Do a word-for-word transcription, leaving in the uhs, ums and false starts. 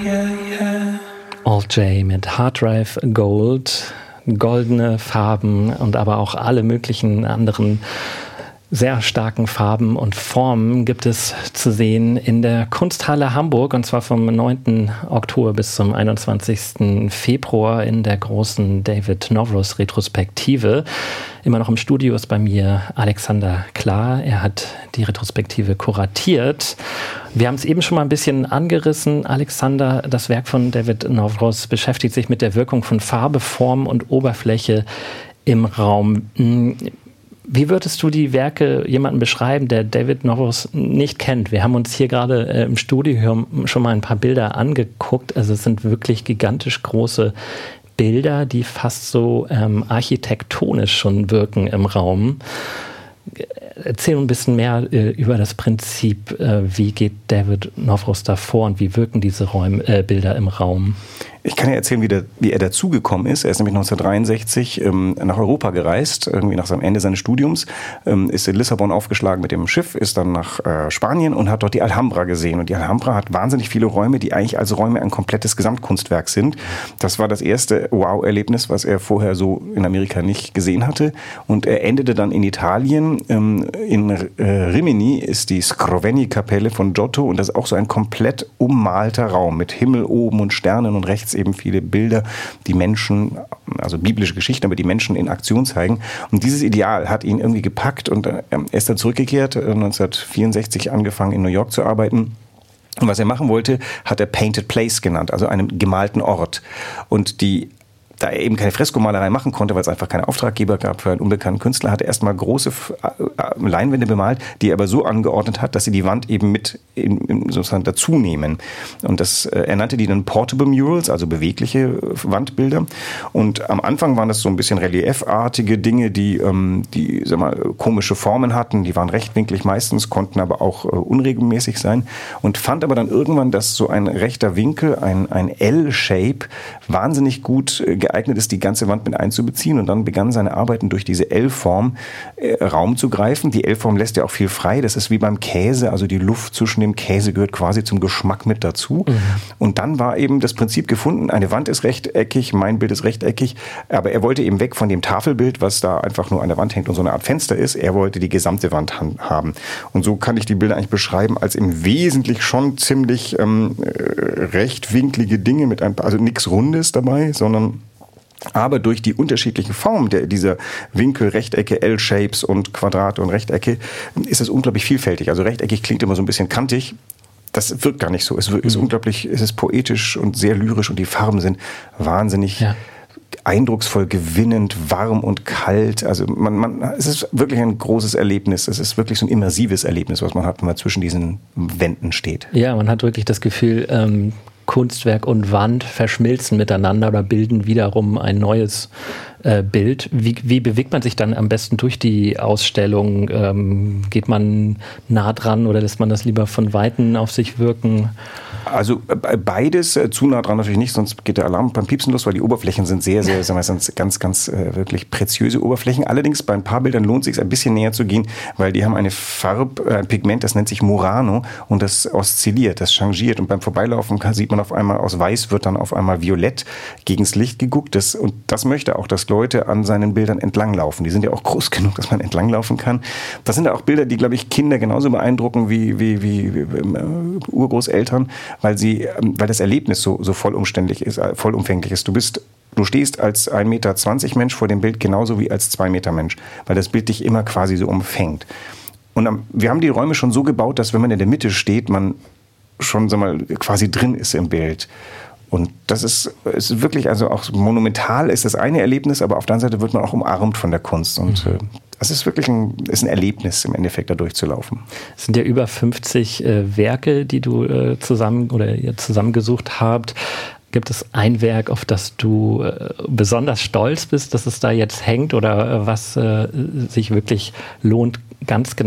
Alt-J mit Hard Drive Gold, goldene Farben und aber auch alle möglichen anderen sehr starken Farben und Formen gibt es zu sehen in der Kunsthalle Hamburg, und zwar vom neunten Oktober bis zum einundzwanzigsten Februar in der großen David Novros Retrospektive. Immer noch im Studio ist bei mir Alexander Klar. Er hat die Retrospektive kuratiert. Wir haben es eben schon mal ein bisschen angerissen. Alexander, das Werk von David Novros beschäftigt sich mit der Wirkung von Farbe, Form und Oberfläche im Raum. Wie würdest du die Werke jemandem beschreiben, der David Novros nicht kennt? Wir haben uns hier gerade äh, im Studio schon mal ein paar Bilder angeguckt. Also es sind wirklich gigantisch große Bilder, die fast so ähm, architektonisch schon wirken im Raum. Erzähl ein bisschen mehr äh, über das Prinzip. Äh, wie geht David Novros da vor und wie wirken diese Räume, äh, Bilder im Raum? Ich kann ja erzählen, wie, der, wie er dazugekommen ist. Er ist nämlich neunzehnhundertdreiundsechzig ähm, nach Europa gereist, irgendwie nach seinem Ende seines Studiums, ähm, ist in Lissabon aufgeschlagen mit dem Schiff, ist dann nach äh, Spanien und hat dort die Alhambra gesehen. Und die Alhambra hat wahnsinnig viele Räume, die eigentlich als Räume ein komplettes Gesamtkunstwerk sind. Das war das erste Wow-Erlebnis, was er vorher so in Amerika nicht gesehen hatte. Und er endete dann in Italien. Ähm, in äh, Rimini ist die Scrovegni-Kapelle von Giotto und das ist auch so ein komplett ummalter Raum mit Himmel oben und Sternen und rechts eben viele Bilder, die Menschen, also biblische Geschichten, aber die Menschen in Aktion zeigen. Und dieses Ideal hat ihn irgendwie gepackt und er ist dann zurückgekehrt, neunzehnhundertvierundsechzig angefangen in New York zu arbeiten. Und was er machen wollte, hat er Painted Place genannt, also einen gemalten Ort. Und die Da er eben keine Freskomalerei machen konnte, weil es einfach keine Auftraggeber gab für einen unbekannten Künstler, hat er erstmal große Leinwände bemalt, die er aber so angeordnet hat, dass sie die Wand eben mit in, in sozusagen dazu nehmen. Und das, er nannte die dann Portable Murals, also bewegliche Wandbilder. Und am Anfang waren das so ein bisschen reliefartige Dinge, die, die sag mal, komische Formen hatten. Die waren rechtwinklig meistens, konnten aber auch unregelmäßig sein. Und fand aber dann irgendwann, dass so ein rechter Winkel, ein, ein L-Shape, wahnsinnig gut geeignet ist, die ganze Wand mit einzubeziehen, und dann begann seine Arbeiten durch diese L-Form äh, Raum zu greifen. Die L-Form lässt ja auch viel frei. Das ist wie beim Käse, also die Luft zwischen dem Käse gehört quasi zum Geschmack mit dazu. Mhm. Und dann war eben das Prinzip gefunden, eine Wand ist rechteckig, mein Bild ist rechteckig, aber er wollte eben weg von dem Tafelbild, was da einfach nur an der Wand hängt und so eine Art Fenster ist. Er wollte die gesamte Wand haben. Und so kann ich die Bilder eigentlich beschreiben als im Wesentlichen schon ziemlich ähm, rechtwinklige Dinge mit ein paar, also nichts Rundes dabei, sondern aber durch die unterschiedlichen Formen der, dieser Winkel, Rechtecke, L-Shapes und Quadrate und Rechtecke ist es unglaublich vielfältig. Also rechteckig klingt immer so ein bisschen kantig. Das wirkt gar nicht so. Es ist mhm. unglaublich, es ist poetisch und sehr lyrisch und die Farben sind wahnsinnig ja. eindrucksvoll, gewinnend, warm und kalt. Also man, man, es ist wirklich ein großes Erlebnis. Es ist wirklich so ein immersives Erlebnis, was man hat, wenn man zwischen diesen Wänden steht. Ja, man hat wirklich das Gefühl, ähm Kunstwerk und Wand verschmilzen miteinander oder bilden wiederum ein neues äh, Bild. Wie, wie bewegt man sich dann am besten durch die Ausstellung? Ähm, geht man nah dran oder lässt man das lieber von Weitem auf sich wirken? Also beides, zu nah dran natürlich nicht, sonst geht der Alarm beim Piepsen los, weil die Oberflächen sind sehr, sehr, sagen wir, sind ganz, ganz äh, wirklich preziöse Oberflächen. Allerdings bei ein paar Bildern lohnt es sich ein bisschen näher zu gehen, weil die haben eine Farb, ein Pigment, das nennt sich Murano und das oszilliert, das changiert und beim Vorbeilaufen kann, sieht man auf einmal aus weiß wird dann auf einmal violett gegens Licht geguckt. Das, und das möchte auch, dass Leute an seinen Bildern entlanglaufen. Die sind ja auch groß genug, dass man entlanglaufen kann. Das sind ja auch Bilder, die, glaube ich, Kinder genauso beeindrucken wie, wie, wie, wie äh, Urgroßeltern, weil sie, weil das Erlebnis so, so vollumständlich ist, vollumfänglich ist. Du bist, du stehst als ein Meter zwanzig Mensch vor dem Bild genauso wie als zwei Meter Mensch, weil das Bild dich immer quasi so umfängt. Und am, wir haben die Räume schon so gebaut, dass wenn man in der Mitte steht, man schon, sag mal, quasi drin ist im Bild. Und das ist, ist wirklich, also auch monumental ist das eine Erlebnis, aber auf der anderen Seite wird man auch umarmt von der Kunst. Und mhm. äh, das ist wirklich ein, ist ein Erlebnis, im Endeffekt da durchzulaufen. Es sind ja über fünfzig äh, Werke, die du äh, zusammen oder ihr zusammengesucht habt. Gibt es ein Werk, auf das du äh, besonders stolz bist, dass es da jetzt hängt oder äh, was äh, sich wirklich lohnt, ganz genau